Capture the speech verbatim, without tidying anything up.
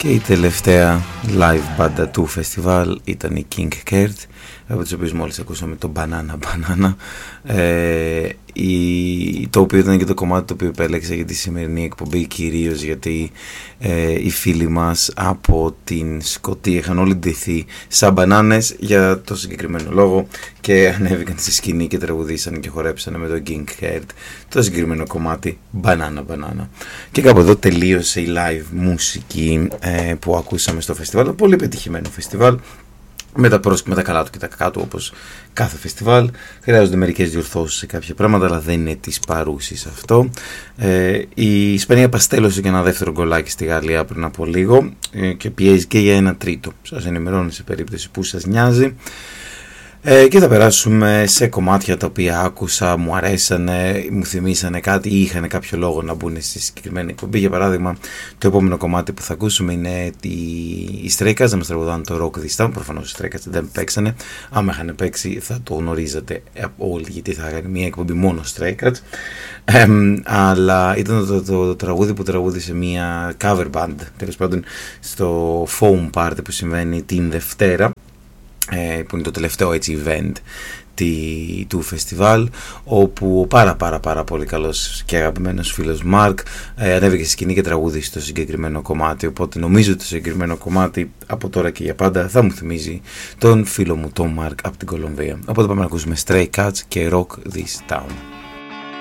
Και η τελευταία live μπάντα του φεστιβάλ ήταν η King Kert, από τους οποίους μόλις ακούσαμε το Banana Banana, ε, η, το οποίο ήταν και το κομμάτι το οποίο επέλεξα για τη σημερινή εκπομπή, κυρίως γιατί ε, οι φίλοι μας από την Σκωτία είχαν όλοι ντυθεί σαν μπανάνες για το συγκεκριμένο λόγο και ανέβηκαν στη σκηνή και τραγουδήσαν και χορέψαν με το King Kert το συγκεκριμένο κομμάτι Banana Banana. Και κάπου εδώ τελείωσε η live μουσική ε, που ακούσαμε στο φεστιβάλ, το πολύ πετυχημένο φεστιβάλ, με τα πρόσωπα, με τα καλά του και τα κακά του, όπως κάθε φεστιβάλ. Χρειάζονται μερικές διορθώσεις σε κάποια πράγματα, αλλά δεν είναι της παρούσης αυτό. Ε, η Ισπανία παστέλωσε και ένα δεύτερο γκολάκι στη Γαλλία πριν από λίγο ε, και πιέζει και για ένα τρίτο. Σας ενημερώνω σε περίπτωση που σας νοιάζει. Ε, και θα περάσουμε σε κομμάτια τα οποία άκουσα, μου αρέσανε, μου θυμίσανε κάτι ή είχαν κάποιο λόγο να μπουν στη συγκεκριμένη εκπομπή. Για παράδειγμα, το επόμενο κομμάτι που θα ακούσουμε είναι τη... οι Stray Cats να μας τραγουδάνε το Rock This Town. Προφανώς οι Stray Cats δεν παίξανε. Άμα είχαν παίξει θα το γνωρίζατε όλοι, γιατί θα έκανε μια εκπομπή μόνο Stray Cats. Ε, αλλά ήταν το, το, το, το τραγούδι που τραγούδισε μια cover band, τέλος πάντων, στο Foam Party που συμβαίνει την Δευτέρα, που είναι το τελευταίο έτσι event τη, του φεστιβάλ, όπου ο πάρα πάρα πάρα πολύ καλός και αγαπημένος φίλος Μάρκ ε, ανέβηκε στη σκηνή και τραγούδισε το συγκεκριμένο κομμάτι, οπότε νομίζω ότι το συγκεκριμένο κομμάτι από τώρα και για πάντα θα μου θυμίζει τον φίλο μου τον Μάρκ από την Κολομβία. Οπότε πάμε να ακούσουμε Stray Cats και Rock This Town.